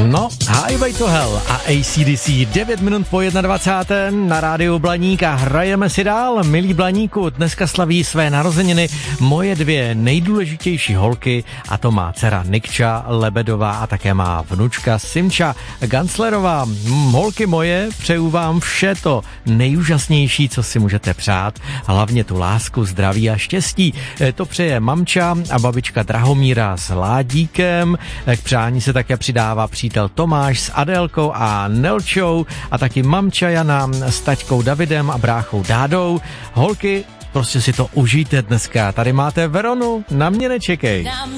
No, Highway to Hell a AC/DC 9 minut po 21. na rádiu Blaník a hrajeme si dál. Milí Blaníku, dneska slaví své narozeniny moje dvě nejdůležitější holky, a to má dcera Nikča Lebedová a také má vnučka Simča Ganslerová. Holky moje, přeju vám vše to nejúžasnější, co si můžete přát, hlavně tu lásku, zdraví a štěstí. To přeje mamča a babička Drahomíra s Ládíkem. K přání se také přidává přítel Tomáš s Adélkou a Nelčou a taky mamča Jana s taťkou Davidem a bráchou Dádou. Holky, prostě si to užijte dneska. Tady máte Veronu, Na mě nečekej.